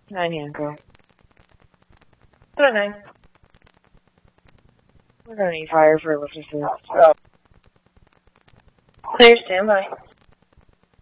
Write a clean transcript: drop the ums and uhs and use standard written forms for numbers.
9 handcuff. Put a 9. We're gonna need fire for lift assist. Clear, standby.